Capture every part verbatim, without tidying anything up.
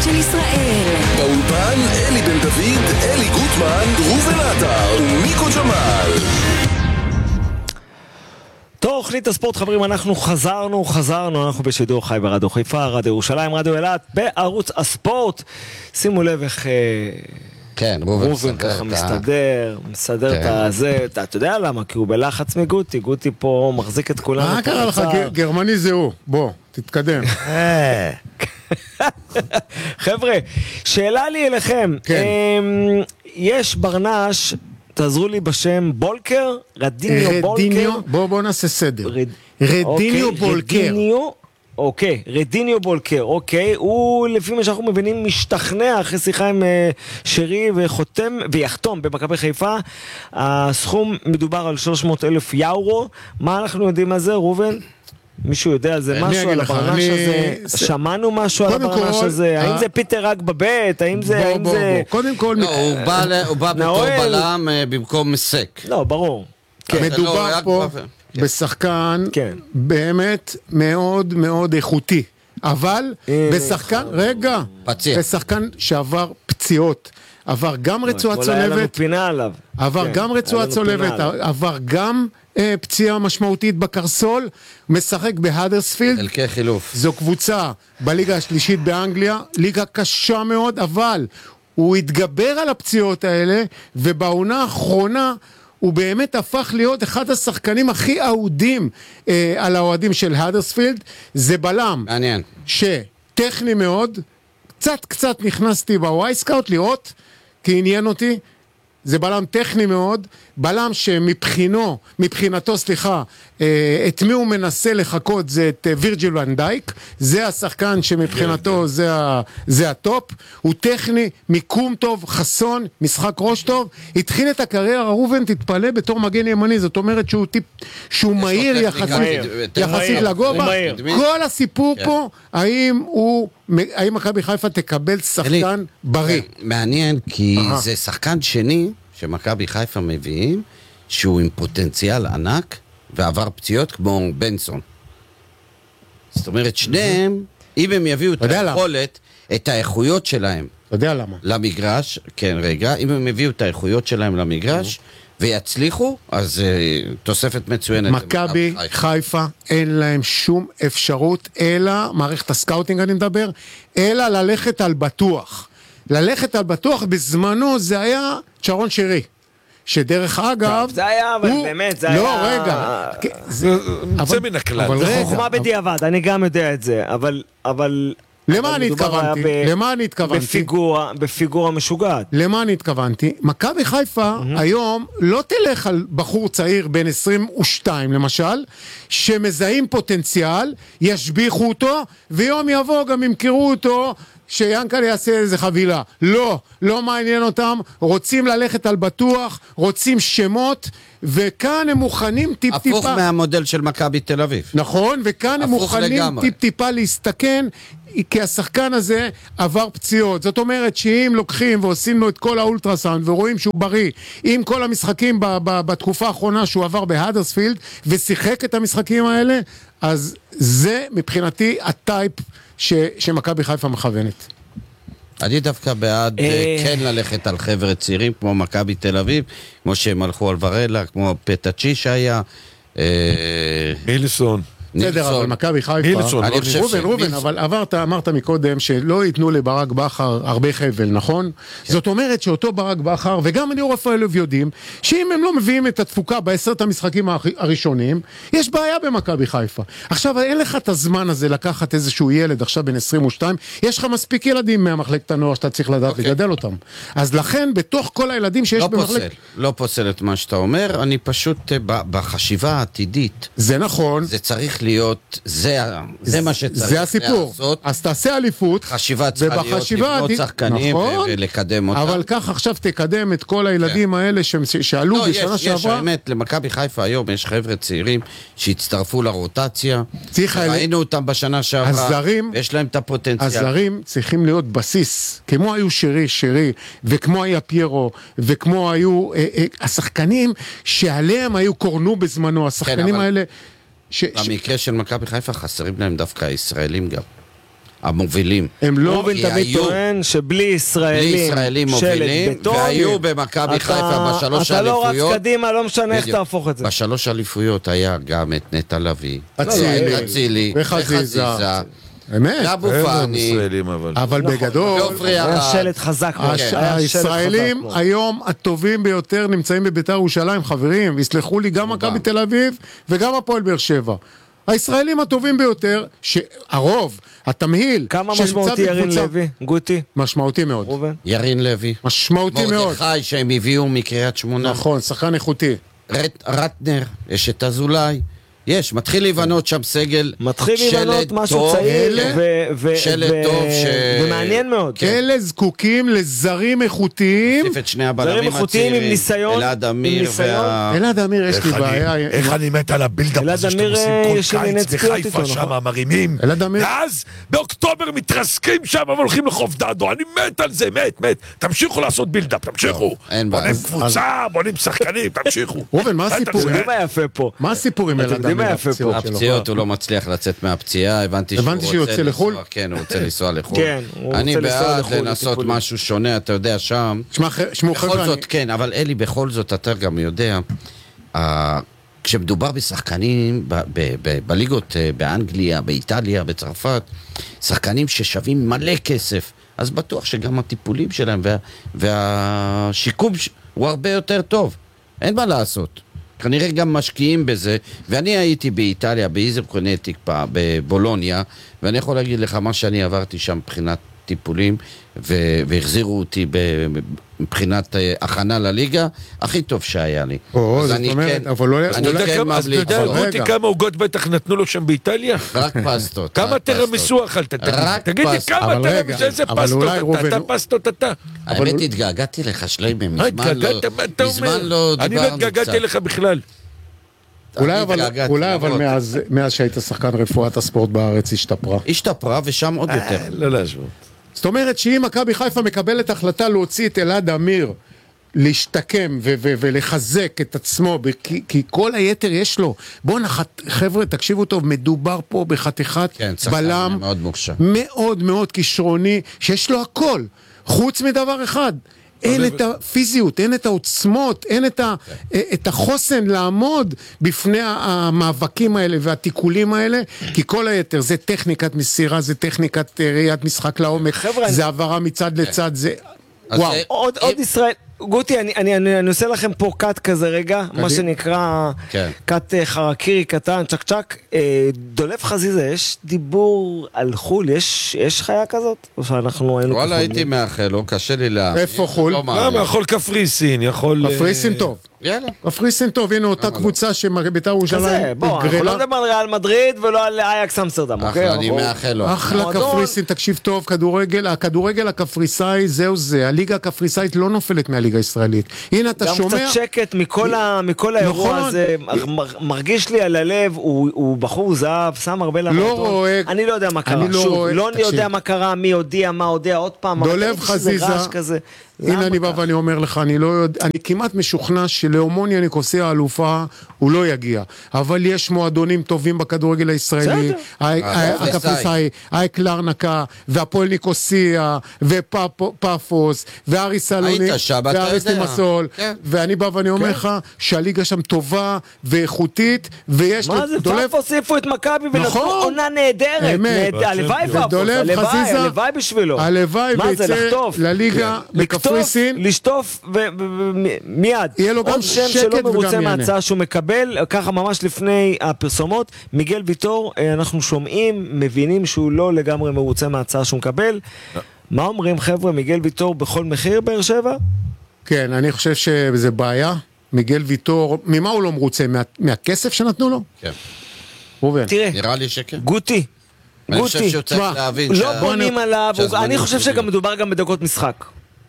הספורט של ישראל. באולפן אלי בן דוד, אלי גוטמן, ראובן עטר ומיקו ג'מאל. תוכנית הספורט, חברים, אנחנו חזרנו, חזרנו, אנחנו בשידור חי ברדיו חיפה, רדיו ירושלים, רדיו אילת, בערוץ הספורט. שימו לב איך כן, ראובן ככה מסתדר, מסדר את הזה, אתה יודע למה? כי הוא בלחץ מגוטי, גוטי פה מחזיק את כולנו. מה קרה לך? גרמני זה הוא, בוא, תתקדם. חבר'ה, שאלה לי אליכם, יש ברנש, תעזרו לי בשם, בולקר? רדיניו בולקר? בוא בוא נעשה סדר. רדיניו בולקר. אוקיי, רדיניו בולקר, אוקיי, הוא לפי מה שאנחנו מבינים משתכנע אחרי שיחה עם שרי וחותם ויחתום במכבי חיפה. הסכום מדובר על שלוש מאות אלף יורו. מה אנחנו יודעים על זה, ראובן? מישהו יודע על זה משהו, על הברנש הזה? שמענו משהו על הברנש הזה? האם זה פיטר רק בבית? האם זה... קודם כל... הוא בא בתור בלם במקום מסק. לא, ברור. מדובר פה בשחקן באמת מאוד מאוד איכותי, אבל בשחקן, רגע, בשחקן שעבר פציעות, עבר גם רצועת צולבת, עבר גם רצועת צולבת, עבר גם פציעה משמעותית בקרסול, משחק בהדרספילד. חלקי חילוף. זו קבוצה בליגה השלישית באנגליה, ליגה קשה מאוד, אבל הוא התגבר על הפציעות האלה, ובעונה האחרונה הוא באמת הפך להיות אחד השחקנים הכי אהודים אה, על האוהדים של הדרספילד. זה בלם מעניין, שטכני מאוד, קצת קצת נכנסתי בוואי סקאוט לראות, כי עניין אותי. זה בלם טכני מאוד, בלם שמבחינו, מבחינתו, סליחה, את מי הוא מנסה לחכות, זה את וירג'יל ון דייק, זה השחקן שמבחינתו זה, זה הטופ, הוא טכני, מיקום טוב, חסון, משחק ראש טוב, התחיל את הקריירה, ראובן תתפלא בתור מגן ימני, זאת אומרת שהוא טיפ, שהוא מהיר יחסית, יחסית לגובה, כל הסיפור פה, האם הוא, האם מכבי חיפה תקבל שחקן בריא? מעניין, כי זה שחקן שני, שמכבי חיפה מביאים, שהוא עם פוטנציאל ענק, ועבר פציעות כמו בנסון. זאת אומרת, שניהם, אם הם יביאו את היכולת, את האיכויות שלהם, אתה יודע למה? למגרש, כן רגע, אם הם יביאו את האיכויות שלהם למגרש, ויצליחו, אז תוספת מצוינת. מכבי חיפה אין להם שום אפשרות, אלא, מערכת הסקאוטינג אני מדבר, אלא ללכת על בטוח. ללכת על בטוח בזמנו זה היה שרון שרי. שדרך אגב... זה היה, אבל באמת, זה היה... לא, רגע. זה מן הכלל. זה חוכמה בדיעבד, אני גם יודע את זה, אבל... למה אני התכוונתי? למה אני התכוונתי? בפיגורה, בפיגורה משוגעת. למה אני התכוונתי? מכבי חיפה היום לא תלך על בחור צעיר בין עשרים ושתיים למשל, שמזהים פוטנציאל, ישביחו אותו, ויום יבוא גם ימכרו אותו, שיאנקל יעשה איזה חבילה. לא, לא מעניין אותם, רוצים ללכת על בטוח, רוצים שמות, וכאן הם מוכנים טיפ טיפה... הפוך מהמודל של מכבי תל אביב. נכון, וכאן הם מוכנים טיפ טיפה להסתכן, כי השחקן הזה עבר פציעות. זאת אומרת שאם לוקחים ועושים לו את כל האולטרסאונד ורואים שהוא בריא, עם כל המשחקים ב- ב- בתקופה האחרונה שהוא עבר בהדרספילד ושיחק את המשחקים האלה, אז זה מבחינתי הטייפ ש- שמכבי חיפה מכוונת. אני דווקא בעד כן ללכת על חבר'ה צעירים כמו מכבי תל אביב, כמו שהם הלכו על ורלה, כמו פטאצ'י שהיה, מילסון. בסדר, אבל מכבי חיפה, רובן, רובן, אבל עברת, אמרת מקודם שלא ייתנו לברק בכר הרבה חבל, נכון? זאת אומרת שאותו ברק בכר, וגם ליאור רפאלוב יודעים, שאם הם לא מביאים את התפוקה בעשרת המשחקים הראשונים, יש בעיה במכבי חיפה. עכשיו, אין לך את הזמן הזה לקחת איזשהו ילד, עכשיו בן עשרים ושתיים, יש לך מספיק ילדים מהמחלקת הנוער שאתה צריך לדעת לגדל אותם. אז לכן, בתוך כל הילדים שיש במחלקת... לא פוסל את מה שאתה אומר, אני פשוט בחשיבה העתידית. זה נכון. זה צריך להיות, זה, זה מה שצריך זה הסיפור. לעשות. אז תעשה אליפות. חשיבה צריכה להיות לבנות שחקנים נכון, ולקדם אותם. אבל כך עכשיו תקדם את כל הילדים כן. האלה ש... שעלו לא, בשנה יש, שעברה. יש, האמת, למכבי חיפה היום יש חבר'ה צעירים שהצטרפו לרוטציה. ראינו אותם בשנה שעברה. הזרים, יש להם את הפוטנציאל. הזרים צריכים להיות בסיס. כמו היו שרי, שרי, וכמו היה פיירו, וכמו היו אה, אה, השחקנים שעליהם היו קורנו בזמנו. השחקנים כן, אבל... האלה... ש... במקרה של מכבי חיפה חסרים להם דווקא הישראלים גם. המובילים. הם לא... ראובן תמיד היו- טוען שבלי בלי ישראלים, ישראלים שלט מובילים, בטון, והיו במכבי אתה- חיפה בשלוש אתה לא רץ האליפויות. קדימה, לא משנה איך בדיוק. תהפוך את זה. בשלוש אליפויות היה גם את נטע לביא, אצילי. אצילי, וחזיזה. וחזיזה, אמת. אין ואבו להם פאני, ישראלים אבל. אבל בגדול... ועופרי היה ארד. שלט חזק מאוד. הש- היה שלט הישראלים חזק מאוד. היום הטובים ביותר נמצאים בביתר ירושלים, חברים, ויסלחו לי גם מכבי תל אביב וגם הפועל באר שבע. הישראלים הטובים ביותר, שהרוב, התמהיל, כמה שנמצא משמעותי ירין בקבוצה- לוי? גוטי? משמעותי מאוד. ראובן? ירין לוי, משמעותי מאוד. מרדכי שהם הביאו מקריית שמונה, נכון, שחקן איכותי. רט- רטנר, יש את אזולאי, יש, מתחיל לבנות שם סגל, מתחיל שלד לבנות משהו טוב, צעיר אלה- ו- ו- שלט ו- טוב ש- ומעניין מאוד. אלה זקוקים לזרים איכותיים. הוסיף את שני זרים הבלמים איכותיים הצעירים, עם ניסיון, אלעד עם אמיר ניסיון. וה... אלעד אמיר, יש איך לי אני- בעיה. איך אני מת על הבילדאפ אלעד הזה שאתם אמיר, עושים אה, כל יש לי קיץ נצפיות בחיפה איתו, שם, נכון? מרימים. אלעד אמיר. ואז באוקטובר מתרסקים שם והולכים לחוף דדו, אני מת על זה, מת, מת. תמשיכו לעשות בילדאפ, תמשיכו. אין בעיה. בונים אז- קבוצה, בונים שחקנים, תמשיכו. ראובן, מה בטח, הסיפור? זה- אתם יודעים מה יפה פה? מה הסיפור עם אתם אלעד יודעים מה אמיר? יפה פה? הפציעות שלו? הפציעות, הוא לא מצליח לצאת מהפציעה, הבנתי שהוא הבנתי שהוא רוצה יוצא לחו"ל? לנסוע- כן, הוא רוצה לנסוע לחו"ל. כן, הוא אני רוצה לנסוע בעד לחו"ל לנסות לטיפולים. משהו שונה, אתה יודע, שם. שמע, ח- שמעו בכל חבר'ה, זאת, אני- כן, אבל אלי, בכל זאת, אתה גם יודע, אה, כשמדובר בשחקנים ב- ב- ב- בליגות אה, באנגליה, באיטליה, בצרפת, שחקנים ששווים מלא כסף, אז בטוח שגם הטיפולים שלהם וה- והשיקום ש- הוא הרבה יותר טוב. אין מה לעשות. כנראה גם משקיעים בזה, ואני הייתי באיטליה, באיזר קונטיק, בבולוניה, ואני יכול להגיד לך מה שאני עברתי שם מבחינת טיפולים, ו- והחזירו אותי ב- מבחינת אה, הכנה לליגה, הכי טוב שהיה לי. או, אז זאת אני אומרת, כן- אבל לא- אז אני אתה יודע כן כמה- אז אתה ממליץ יודע, לו. רגע. גוטי, כמה עוגות בטח נתנו לו שם באיטליה? רק פסטות. כמה רק פסטות. תרמיסו אכלת? תגיד- רק תגיד לי, פסטות. כמה אבל רגע, תרמיסו? איזה אבל פסטות אולי, אתה? ראובן, אתה הוא- פסטות אתה. האמת, התגעגעתי לך, שליימן, מה מזמן לא, התגעגעת? מה אתה מזמן אומר? לא אני לא דיברנו התגעגעתי קצת. אליך בכלל. אולי אני אבל, התגעגעתי, אולי אבל למרות. מאז, מאז שהיית שחקן רפואת הספורט בארץ השתפרה. השתפרה ושם עוד יותר. לא להשוות. זאת אומרת שאם מכבי חיפה מקבלת החלטה להוציא את אלעד אמיר להשתקם ו- ו- ולחזק את עצמו, כי, כי כל היתר יש לו. בואו נחת, חבר'ה, תקשיבו טוב, מדובר פה בחתיכת כן, שחקן בלם מאוד מוכשר. מאוד מאוד כישרוני, שיש לו הכל, חוץ מדבר אחד. אין את הפיזיות, אין את העוצמות, אין את, ה, את החוסן לעמוד בפני המאבקים האלה והתיקולים האלה, כי כל היתר זה טכניקת מסירה, זה טכניקת אה, ראיית משחק לעומק, חבר'ה, זה העברה מצד לצד, זה... אז וואו. זה- עוד, עוד ישראל, גוטי, אני, אני, אני, אני עושה לכם פה קאט כזה רגע, מה שנקרא כן. קאט אה, חרקירי קטן, צ'ק צ'ק. אה, דולף חזיזה, יש דיבור על חול, יש, יש חיה כזאת? או שאנחנו היינו וואלה, כחולים? הייתי מאחל לו, קשה לי לה... איפה חו"ל? לא מאמין. למה? יכול קפריסין, יכול... קפריסין אה, טוב. יאללה. קפריסין טוב, הנה אותה קבוצה שבית"ר ירושלים כזה, בוא, אנחנו לא גרלה. מדברים על ריאל מדריד ולא על אייקס אמסטרדם, אוקיי? אחלה, אני אנחנו- מאחל לו. אחלה מועדון. קפריסין, תקשיב טוב, כדורגל, הכדורגל הקפריסאי זהו זה, הליגה הקפריסאית לא נופלת מהליגה הישראלית. הנה אתה גם שומע, קצת שקט מכל, ה, מכל האירוע נכון. הזה, מר- מרגיש לי על הלב, הוא, הוא בחור זהב, שם הרבה למועדון. רואה- אני לא יודע מה קרה, אני לא שוב, רואה- לא תקשיב. יודע מה קרה, מי הודיע, מה הודיע, עוד פעם. אבל דולב ראיתי שזה חזיזה, רעש כזה. הנה למה אני בא ככה? ואני אומר לך, אני לא יודע, אני כמעט משוכנע שלאומוניה ניקוסיה האלופה הוא לא יגיע, אבל יש מועדונים טובים בכדורגל הישראלי, בסדר. ה- ה- הקפריסאי, אייק לארנקה, והפועל ניקוסיה, ופאפוס, ואריס סלוני, היית שם, אתה ואריס יודע. לימסול, כן. ואני בא ואני אומר לך שהליגה שם טובה ואיכותית, ויש מה זה, דולב- פאפ הוסיפו את מכבי ונתנו נכון. עונה נהדרת. אמת. נהד- הלוואי פאפוס, ודולב הלוואי, חזיזה, הלוואי בשבילו. הלוואי מה זה, ויצא לחטוף? לליגה בקפריסין. לקטוף, לשטוף ומיד. יהיה לו גם עוד שם שקט שלא וגם מרוצה יענה. מההצעה שהוא מקבל, ככה ממש לפני הפרסומות, מיגל ויטור, אה, אנחנו שומעים, מבינים שהוא לא לגמרי מרוצה מההצעה שהוא מקבל. מה אומרים חבר'ה, מיגל ויטור בכל מחיר באר שבע? כן, אני חושב שזה בעיה. מיגל ויטור, ממה הוא לא מרוצה? מה, מהכסף שנתנו לו? כן. ראובן. תראה, נראה לי שכן. גוטי, אני חושב גוטי, שהוא צריך תשמע, להבין לא שה- בונים עליו, שהזמנים אני חושב טובים. שגם מדובר גם בדקות משחק.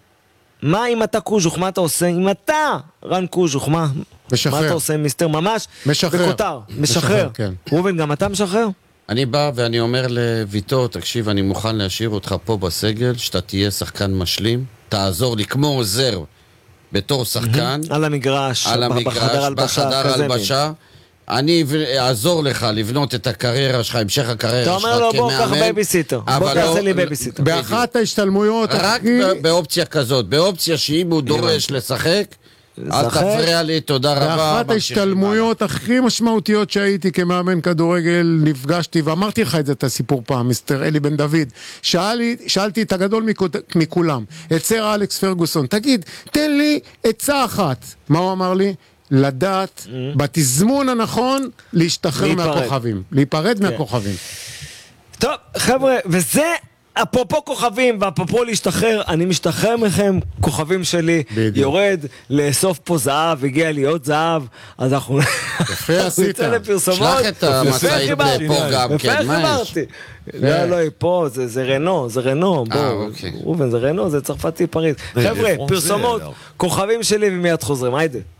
מה אם אתה קוז'וך, מה אתה עושה? אם אתה רן קוז'וך, מה? משחרר. מה אתה עושה מיסטר? ממש משחרר. בכותר, משחרר. משחרר, כן. ראובן, גם אתה משחרר? אני בא ואני אומר לויטור, תקשיב, אני מוכן להשאיר אותך פה בסגל, שאתה תהיה שחקן משלים, תעזור לי כמו עוזר בתור שחקן, על המגרש, על ב- המגרש, בחדר הלבשה, בחדר כזה הלבשה, אני אעזור לך לבנות את הקריירה שלך, המשך הקריירה אתה שלך אומר לו, בוא, כמאמן. קח בייביסיטר. בוא, אבל תעשה לא- לי בייביסיטר. באחת ההשתלמויות רק הכי... ב- באופציה כזאת, באופציה שאם הוא דורש לשחק, אל לשחק. תפריע לי, תודה רבה. באחת ממשיכים ההשתלמויות הכי משמעותיות שהייתי כמאמן כדורגל, נפגשתי, ואמרתי לך את זה, את הסיפור פעם, מיסטר אלי בן דוד. שאלי, שאלתי את הגדול מכו- מכולם, את סר אלכס פרגוסון, תגיד, תן לי עצה אחת. מה הוא אמר לי? לדעת, בתזמון הנכון, להשתחרר להיפרד. מהכוכבים. להיפרד מהכוכבים. טוב, חבר'ה, וזה אפרופו כוכבים ואפרופו להשתחרר, אני משתחרר מכם, כוכבים שלי, בדיוק. יורד לאסוף פה זהב, הגיע להיות זהב, אז אנחנו יפה עשית. נצא לפרסומות. שלח את המשאית וחיברתי. לפה גם, יפה כן, מה יש? חיברתי. לא, לא, היא פה, זה זה רנו, זה רנו, אה, בואו, אוקיי. ראובן, זה רנו, זה צרפתי פריז. חבר'ה, פרסומות, כוכבים שלי ומיד חוזרים, היידה.